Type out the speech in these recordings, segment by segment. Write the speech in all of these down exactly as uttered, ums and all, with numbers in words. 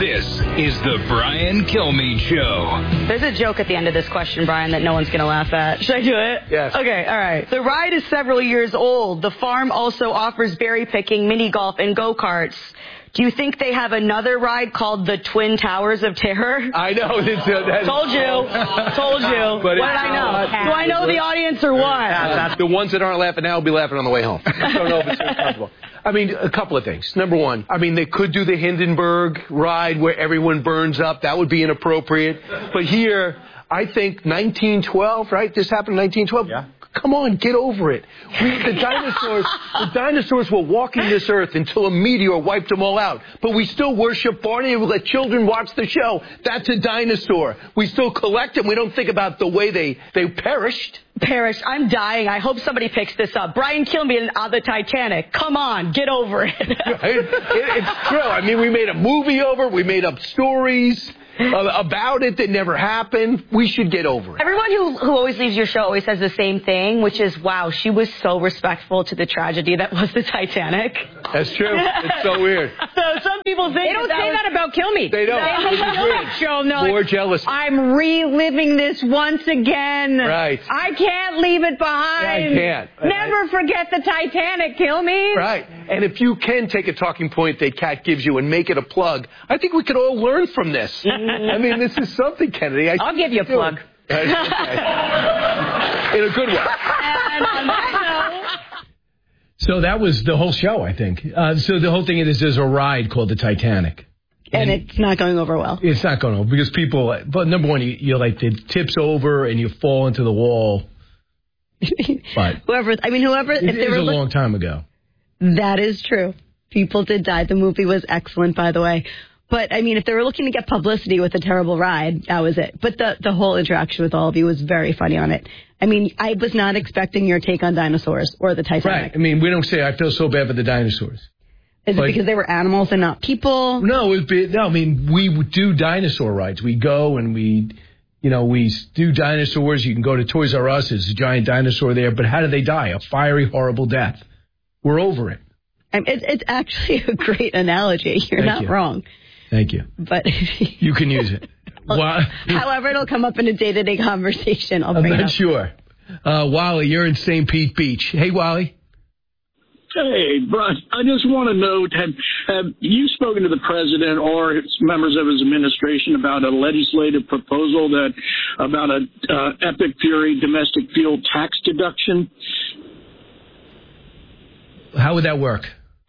This is the Brian Kilmeade Show. There's a joke at the end of this question, Brian, that no one's going to laugh at. Should I do it? Yes. Okay, all right. The ride is several years old. The farm also offers berry picking, mini golf, and go-karts. Do you think they have another ride called the Twin Towers of Terror? I know. It's, uh, that's, Told you. Told you. But what did I know? Do I know the audience or what? The ones that aren't laughing now will be laughing on the way home. I don't know if it's comfortable. I mean, a couple of things. Number one, I mean, they could do the Hindenburg ride where everyone burns up. That would be inappropriate. But here, I think nineteen twelve, right? This happened in nineteen twelve. Yeah. Come on, get over it. We, the dinosaurs, the dinosaurs were walking this earth until a meteor wiped them all out. But we still worship Barney and we let children watch the show. That's a dinosaur. We still collect them. We don't think about the way they, they perished. Perished. I'm dying. I hope somebody picks this up. Brian Kilmeade on the Titanic. Come on, get over it. it, it. It's true. I mean, we made a movie over it. We made up stories about it that never happened. We should get over it. Everyone who, who always leaves your show always says the same thing, which is, wow, she was so respectful to the tragedy that was the Titanic. That's true. It's so weird. So some people think they don't that say was, that about Kilmeade. They don't. They don't show no. More jealous. I'm reliving this once again. Right. I can't leave it behind. Yeah, I can't. Never forget the Titanic, Kilmeade. Right. And if you can take a talking point that Kat gives you and make it a plug, I think we could all learn from this. I mean, this is something, Kennedy. I I'll give you a plug. Okay. In a good way. And on that note, so that was the whole show, I think. Uh, so the whole thing is there's a ride called the Titanic. And, and it's not going over well. It's not going over because people, but number one, you, you're like, it tips over and you fall into the wall. But whoever, I mean, whoever. It, if they it were was a look, long time ago. That is true. People did die. The movie was excellent, by the way. But, I mean, if they were looking to get publicity with a terrible ride, that was it. But the, the whole interaction with all of you was very funny on it. I mean, I was not expecting your take on dinosaurs or the Titanic. Right. I mean, we don't say I feel so bad for the dinosaurs. Is but, it because they were animals and not people? No, it'd be, no, I mean, we do dinosaur rides. We go and we, you know, we do dinosaurs. You can go to Toys R Us. There's a giant dinosaur there. But how do they die? A fiery, horrible death. We're over it. I mean, it's, it's actually a great analogy. You're Thank not you. wrong. Thank you. But you can use it. Why? However, it'll come up in a day-to-day conversation. I'll I'm bring not it up. sure. Uh, Wally, you're in Saint Pete Beach. Hey, Wally. Hey, Brian, I just want to know, have, have you spoken to the president or members of his administration about a legislative proposal that about a uh, Epic Fury domestic fuel tax deduction? How would that work?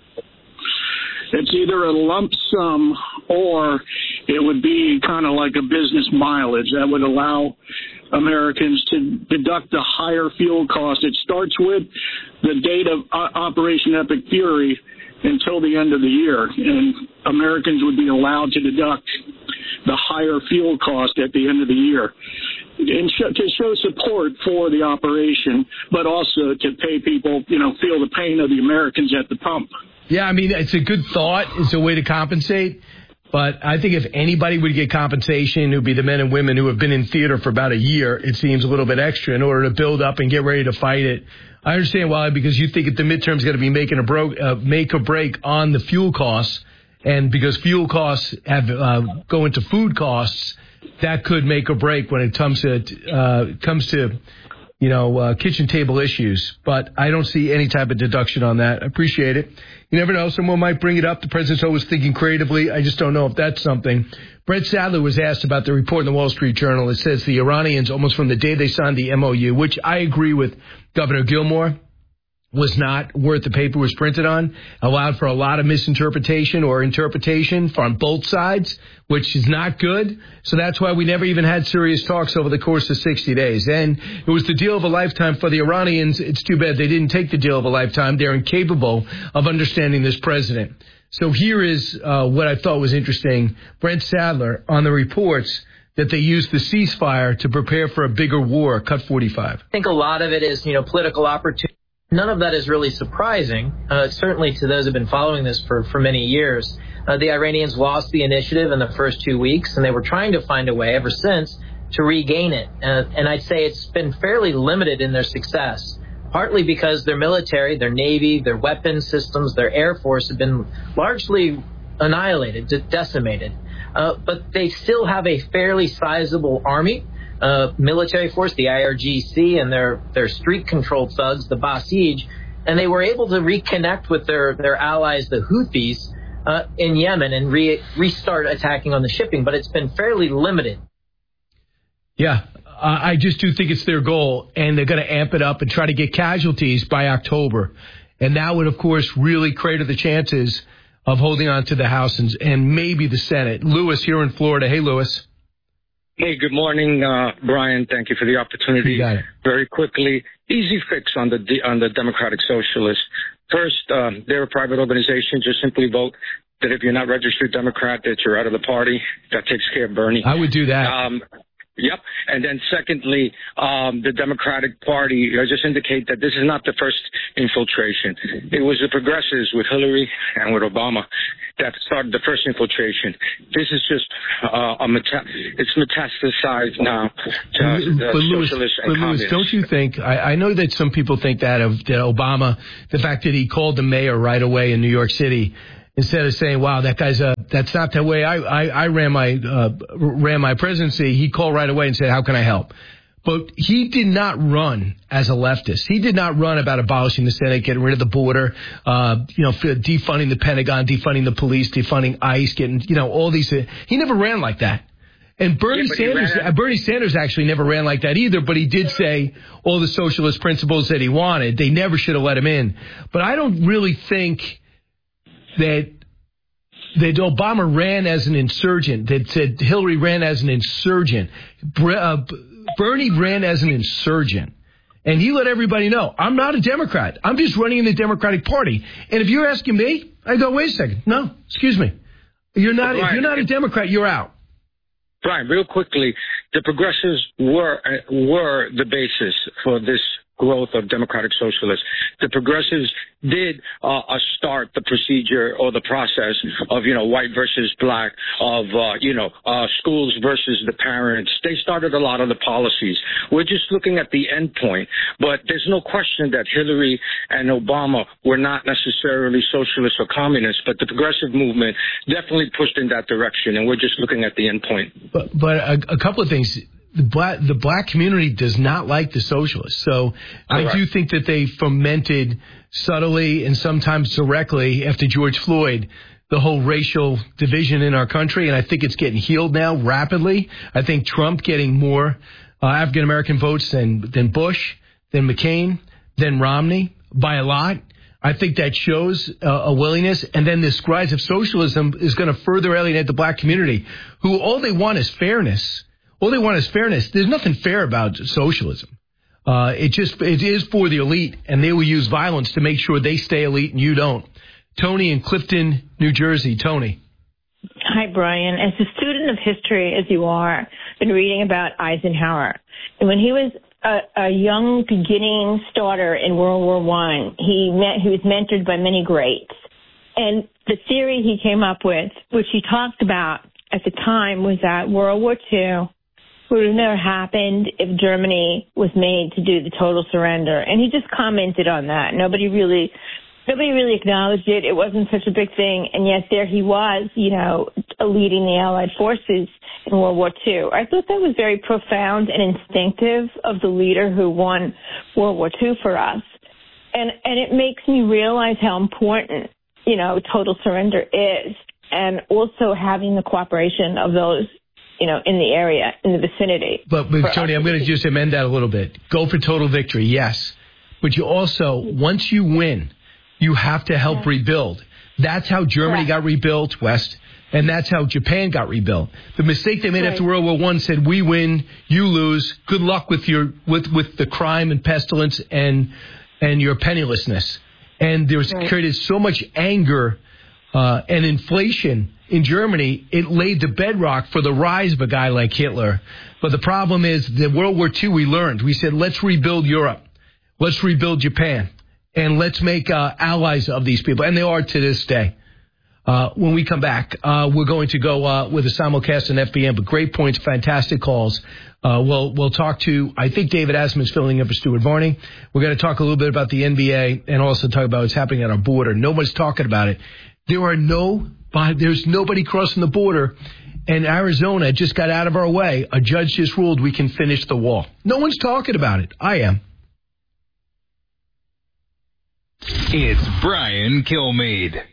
It's either a lump sum or it would be kind of like a business mileage that would allow Americans to deduct the higher fuel cost. It starts with the date of uh, Operation Epic Fury until the end of the year, and Americans would be allowed to deduct the higher fuel cost at the end of the year. And sh- to show support for the operation, but also to pay people, you know, feel the pain of the Americans at the pump. Yeah, I mean, it's a good thought. It's a way to compensate. But I think if anybody would get compensation, it would be the men and women who have been in theater for about a year. It seems a little bit extra in order to build up and get ready to fight it. I understand why, because you think that the midterm's going to be making a bro- uh, make or break on the fuel costs. And because fuel costs have uh, go into food costs, that could make or break when it comes to uh, comes to you know uh, kitchen table issues. But I don't see any type of deduction on that. I appreciate it. You never know. Someone might bring it up. The president's always thinking creatively. I just don't know if that's something. Brett Sadler was asked about the report in the Wall Street Journal. It says the Iranians, almost from the day they signed the M O U, which I agree with Governor Gilmore, was not worth the paper it was printed on, allowed for a lot of misinterpretation or interpretation from both sides, which is not good. So that's why we never even had serious talks over the course of sixty days. And it was the deal of a lifetime for the Iranians. It's too bad they didn't take the deal of a lifetime. They're incapable of understanding this president. So here is uh, what I thought was interesting. Brent Sadler on the reports that they used the ceasefire to prepare for a bigger war, cut forty-five. I think a lot of it is, you know, political opportunity. None of that is really surprising, uh, certainly to those who have been following this for, for many years. Uh, the Iranians lost the initiative in the first two weeks, and they were trying to find a way ever since to regain it. Uh, and I'd say it's been fairly limited in their success, partly because their military, their Navy, their weapons systems, their Air Force have been largely annihilated, de- decimated. Uh, but they still have a fairly sizable army, uh, military force, the I R G C, and their, their street-controlled thugs, the Basij, and they were able to reconnect with their, their allies, the Houthis, uh, in Yemen and re- restart attacking on the shipping, but it's been fairly limited. Yeah, uh, I just do think it's their goal, and they're going to amp it up and try to get casualties by October. And that would, of course, really crater the chances of holding on to the House and, and maybe the Senate. Lewis here in Florida. Hey, Lewis. Hey, good morning, uh, Brian. Thank you for the opportunity. You got it. Very quickly, easy fix on the on the Democratic Socialists. First, um, they're a private organization. Just simply vote that if you're not registered Democrat, that you're out of the party. That takes care of Bernie. I would do that. Um, Yep. And then secondly, um, the Democratic Party, I just indicate that this is not the first infiltration. It was the progressives with Hillary and with Obama that started the first infiltration. This is just uh, a meta- it's metastasized now to uh, but Lewis, socialists and but Lewis, communists. don't you think, I, I know that some people think that of that Obama, the fact that he called the mayor right away in New York City, instead of saying, wow, that guy's a, that's not the way I, I, I ran my, uh, ran my presidency, he called right away and said, how can I help? But he did not run as a leftist. He did not run about abolishing the Senate, getting rid of the border, uh, you know, defunding the Pentagon, defunding the police, defunding ICE, getting, you know, all these. Uh, he never ran like that. And Bernie yeah, Sanders, uh, Bernie Sanders actually never ran like that either, but he did say all the socialist principles that he wanted. They never should have let him in. But I don't really think that that Obama ran as an insurgent, that said Hillary ran as an insurgent. Uh, Bernie ran as an insurgent. And he let everybody know, I'm not a Democrat. I'm just running in the Democratic Party. And if you're asking me, I go, wait a second. No, excuse me. You're not, if you're not a Democrat, you're out. Brian, real quickly, the progressives were uh, were the basis for this growth of democratic socialists. The progressives did uh, uh, start the procedure or the process of, you know, white versus black, of, uh, you know, uh, schools versus the parents. They started a lot of the policies. We're just looking at the end point. But there's no question that Hillary and Obama were not necessarily socialists or communists, but the progressive movement definitely pushed in that direction, and we're just looking at the end point. But, but a, a couple of things. The black, the black community does not like the socialists. So Correct. I do think that they fomented subtly and sometimes directly after George Floyd the whole racial division in our country. And I think it's getting healed now rapidly. I think Trump getting more uh, African-American votes than, than Bush, than McCain, than Romney by a lot. I think that shows uh, a willingness. And then this rise of socialism is going to further alienate the black community, who all they want is fairness. All they want is fairness. There's nothing fair about socialism. Uh, it just it is for the elite, and they will use violence to make sure they stay elite and you don't. Tony in Clifton, New Jersey. Tony. Hi, Brian. As a student of history, as you are, been reading about Eisenhower. And when he was a, a young beginning starter in World War One, he met, he was mentored by many greats. And the theory he came up with, which he talked about at the time, was that World War Two would have never happened if Germany was made to do the total surrender. And he just commented on that. Nobody really, nobody really acknowledged it. It wasn't such a big thing. And yet there he was, you know, leading the Allied forces in World War Two. I thought that was very profound and instinctive of the leader who won World War Two for us. And, and it makes me realize how important, you know, total surrender is. And also having the cooperation of those, you know, in the area, in the vicinity. But, but Tony, I'm going to just amend that a little bit. Go for total victory, yes. But you also, once you win, you have to help yeah. rebuild. That's how Germany Correct. got rebuilt, West, and that's how Japan got rebuilt. The mistake they made right. after World War One said, we win, you lose. Good luck with your with, with the crime and pestilence and and your pennilessness. And there was right. created so much anger uh, and inflation in Germany, it laid the bedrock for the rise of a guy like Hitler. But the problem is that World War Two, we learned. We said, let's rebuild Europe. Let's rebuild Japan. And let's make uh, allies of these people. And they are to this day. Uh, when we come back, uh, we're going to go uh, with a simulcast on F B N. But great points, fantastic calls. Uh, we'll, we'll talk to, I think David Asman's filling in for Stuart Varney. We're going to talk a little bit about the N B A and also talk about what's happening at our border. Nobody's talking about it. There are no but there's nobody crossing the border. And Arizona just got out of our way. A judge just ruled we can finish the wall. No one's talking about it. I am. It's Brian Kilmeade.